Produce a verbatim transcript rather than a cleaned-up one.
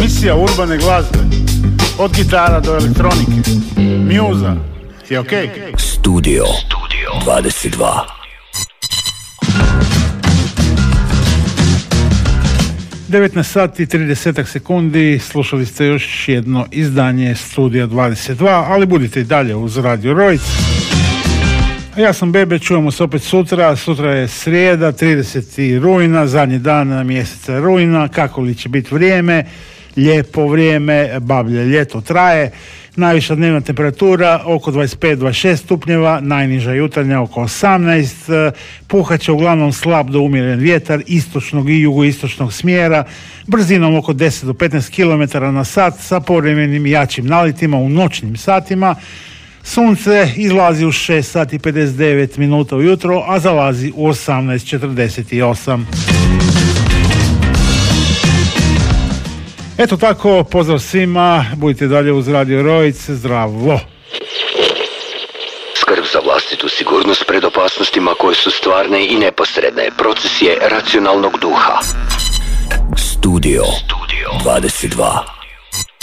Emisija urbane glazbe, od gitara do elektronike. Mjuza je ok. Studio, Studio dvadeset dva. devetnaest sati i trideset sekundi, slušali ste još jedno izdanje Studija dvadeset dva, ali budite i dalje uz Radio Rojc. A ja sam Bebe, čujemo se opet sutra. Sutra je srijeda, tridesetog rujna, zadnji dan mjeseca rujna. Kako li će biti vrijeme? Lijepo vrijeme, bablje ljeto traje. Najviša dnevna temperatura oko dvadeset pet do dvadeset šest stupnjeva, najniža jutarnja oko osamnaest. Puhat će uglavnom slab do umjeren vjetar istočnog i jugoistočnog smjera, brzinom oko deset do petnaest kilometara na sat sa povremenim jačim nalitima u noćnim satima. Sunce izlazi u šest sati i pedeset devet minuta ujutro, a zalazi u osamnaest četrdeset osam. Eto tako, pozdrav svima, budite dalje uz Radio Rojc, zdravo! Skrb za vlastitu sigurnost pred opasnostima koje su stvarne i neposredne. Proces je racionalnog duha. Studio, Studio dvadeset dva.